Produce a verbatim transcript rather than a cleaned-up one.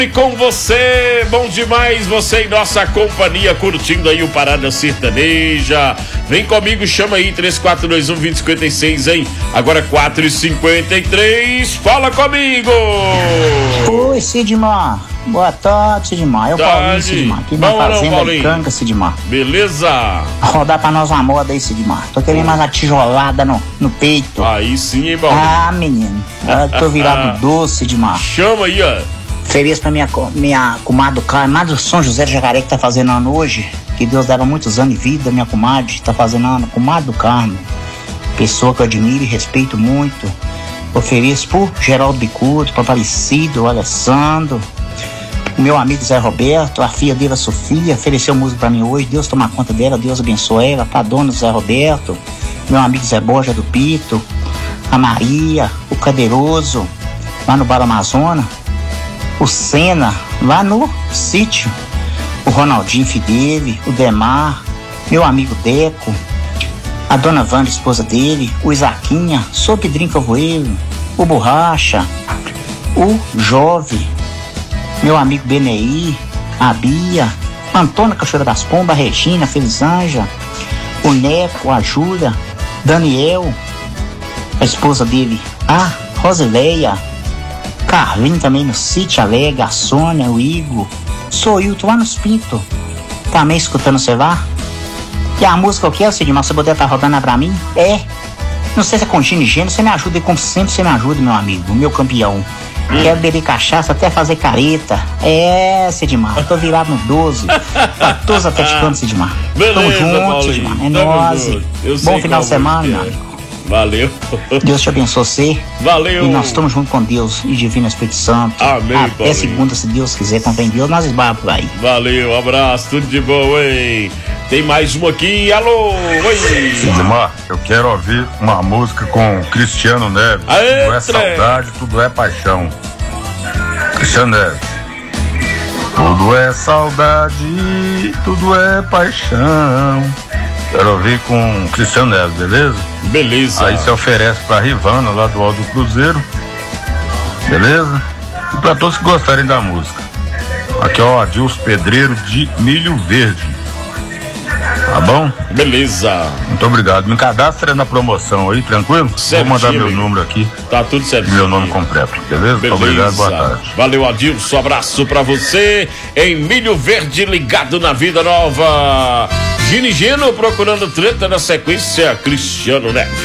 E com você, bom demais, você em nossa companhia, curtindo aí o Parada Sertaneja. Vem comigo, chama aí, três quatro dois um, dois zero cinco seis, hein? Agora quatro e cinquenta e três, fala comigo! Oi, Sidmar. Boa tarde, Sidmar. Eu, tarde. Paulinho, Sidmar. Aqui na Fazenda de Canga, Sidmar. Beleza? Rodar pra nós uma moda aí, Sidmar. Tô querendo mais uma tijolada no, no peito. Aí sim, hein, Paulinho? Ah, menino. Eu tô virado doce, Sidmar. Chama aí, ó. Feliz pra minha, minha comadre Carmen, madre do São José de Jacaré, que tá fazendo ano hoje. Que Deus dava muitos anos de vida, minha comadre. Tá fazendo ano, comadre do Carmo. Pessoa que eu admiro e respeito muito. Ofereço por Geraldo Bicudo, para Aparecido, Alessandro, o meu amigo Zé Roberto, a filha dele, a Sofia, ofereceu música pra mim hoje. Deus toma conta dela, Deus abençoe ela. Pra dona Zé Roberto, meu amigo Zé Borja do Pito, a Maria, o Cadeiroso, lá no Bar Amazonas, o Senna, lá no sítio, o Ronaldinho Fidele, o Demar, meu amigo Deco, a dona Wanda, esposa dele, o Isaquinha, sou Pedrinho Cavoeiro, o Borracha, o Jove, meu amigo Benei, a Bia, a Antônia Cachoeira das Pombas, a Regina, a Felizanja, o Neco, a Júlia, Daniel, a esposa dele, a Rosileia, Carlinho também no Sítio Alegre, a Sônia, o Igor, sou eu, tô lá nos Pinto, também escutando você lá. E a música eu quero, Sidmar, você poder estar tá rodando pra mim? É. Não sei se é com Gino e Gênio, você me ajuda e como sempre você me ajuda, meu amigo, meu campeão. Hum. Quero beber cachaça até fazer careta. É, Sidmar, eu tô virado no doze. quatorze atleticando, Sidmar. Beleza, Tamo junto, Paulinho. Sidmar. É Tamo nóis. junto. Bom final de semana, é. meu amigo. Valeu. Deus te abençoe você. Valeu. E nós estamos juntos com Deus e Divino Espírito Santo. Amém, Até Paulinho. segunda, se Deus quiser, com fé em Deus, nós esbarramos por aí. Valeu, abraço, tudo de bom, hein? Tem mais uma aqui, alô, oi. Sidmar, eu quero ouvir uma música com Cristiano Neves. Aê, tudo é trem. saudade, tudo é paixão. Cristiano Neves. Tudo é saudade, tudo é paixão. Quero ouvir com Cristiano Neves, beleza? Beleza. Aí você oferece pra Rivana, lá do Alto Cruzeiro. Beleza? E pra todos que gostarem da música. Aqui é o Adilson Pedreiro de Milho Verde. Tá bom? Beleza. Muito obrigado. Me cadastra na promoção aí, tranquilo? Certinho, Vou mandar meu amigo. número aqui. Tá tudo certo. E meu nome completo, beleza? Beleza. Obrigado, boa tarde. Valeu, Adilson, abraço pra você em Milho Verde, ligado na Vida Nova. Gino e Gino procurando treta, na sequência Cristiano Neves.